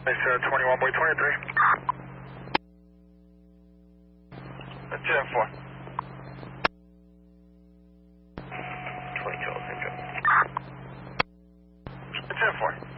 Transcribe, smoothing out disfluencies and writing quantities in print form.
It's 21 boy 23. That's 4. 22 syndrome. It's 4.